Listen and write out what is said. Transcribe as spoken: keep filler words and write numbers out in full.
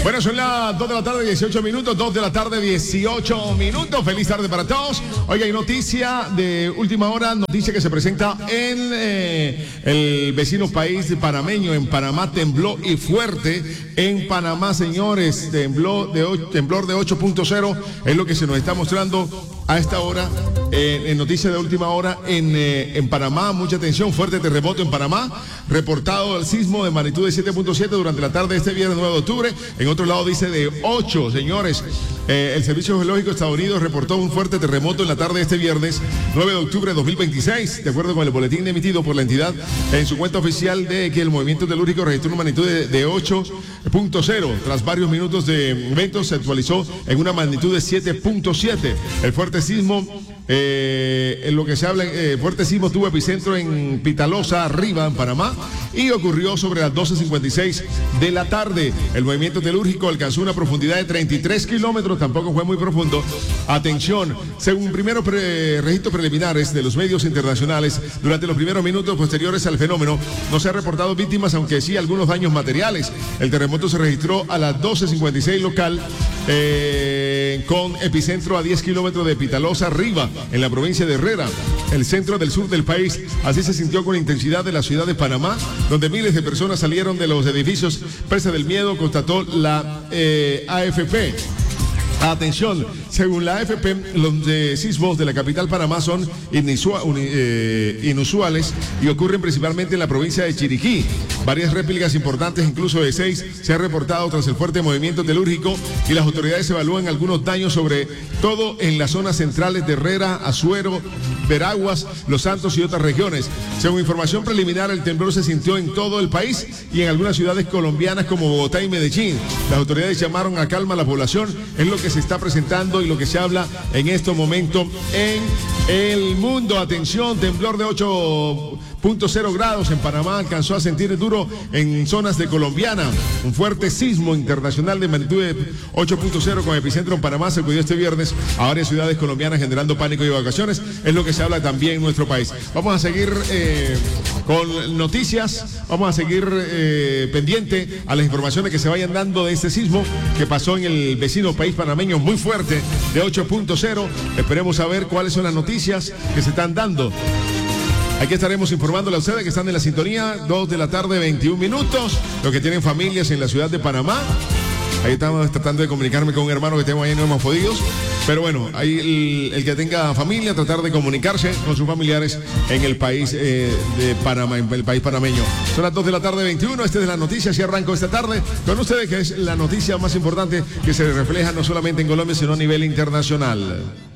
Bueno, son las dos de la tarde, dieciocho minutos, dos de la tarde, dieciocho minutos. Feliz tarde para todos. Oiga, hay noticia de última hora, noticia que se presenta en eh, el vecino país panameño. En Panamá tembló y fuerte. En Panamá, señores, tembló de ocho, temblor de ocho punto cero. Es lo que se nos está mostrando a esta hora, eh, en noticia de última hora, en, eh, en Panamá. Mucha atención, fuerte terremoto en Panamá. Reportado el sismo de magnitud de siete punto siete durante la tarde de este viernes nueve de octubre. En otro lado dice de ocho, señores. Eh, el Servicio Geológico de Estados Unidos reportó un fuerte terremoto en la tarde de este viernes nueve de octubre de dos mil veintiséis, de acuerdo con el boletín emitido por la entidad en su cuenta oficial, de que el movimiento telúrico registró una magnitud de, de ocho punto cero. Tras varios minutos de eventos se actualizó en una magnitud de siete punto siete. El fuerte sismo, eh, en lo que se habla, eh, fuerte sismo tuvo epicentro en Pitalosa Arriba, en Panamá, y ocurrió sobre las doce cincuenta y seis de la tarde. El movimiento telúrico alcanzó una profundidad de treinta y tres kilómetros, tampoco fue muy profundo. Atención, según primeros pre registros preliminares de los medios internacionales, durante los primeros minutos posteriores al fenómeno no se han reportado víctimas, aunque sí algunos daños materiales. El terremoto se registró a las doce cincuenta y seis local, eh, con epicentro a diez kilómetros de Pitalosa Arriba, en la provincia de Herrera, el centro del sur del país. Así se sintió con intensidad de la ciudad de Panamá, donde miles de personas salieron de los edificios presa del miedo, constató la eh, A F P. Atención, según la A F P, los de sismos de la capital Panamá son inusuales y ocurren principalmente en la provincia de Chiriquí. Varias réplicas importantes, incluso de seis, se han reportado tras el fuerte movimiento telúrico, y las autoridades evalúan algunos daños, sobre todo en las zonas centrales de Herrera, Azuero, Veraguas, Los Santos y otras regiones. Según información preliminar, el temblor se sintió en todo el país y en algunas ciudades colombianas como Bogotá y Medellín. Las autoridades llamaron a calma a la población. Es lo que se está presentando y lo que se habla en este momento en el mundo. Atención, temblor de ocho punto cero grados en Panamá alcanzó a sentir duro en zonas de Colombiana. Un fuerte sismo internacional de magnitud de ocho punto cero con epicentro en Panamá se sacudió este viernes a varias ciudades colombianas, generando pánico y evacuaciones. Es lo que se habla también en nuestro país. Vamos a seguir eh, con noticias, vamos a seguir eh, pendiente a las informaciones que se vayan dando de este sismo que pasó en el vecino país panameño, muy fuerte, de ocho punto cero. Esperemos saber cuáles son las noticias que se están dando. Aquí estaremos informándole a ustedes que están en la sintonía, dos de la tarde, veintiún minutos, los que tienen familias en la ciudad de Panamá. Ahí estamos tratando de comunicarme con un hermano que tengo ahí en Nuevos Fodidos. Pero bueno, ahí el, el que tenga familia, tratar de comunicarse con sus familiares en el país eh, de Panamá, en el país panameño. Son las dos de la tarde, veintiuno. Este es de las noticias y arranco esta tarde con ustedes, que es la noticia más importante que se refleja no solamente en Colombia, sino a nivel internacional.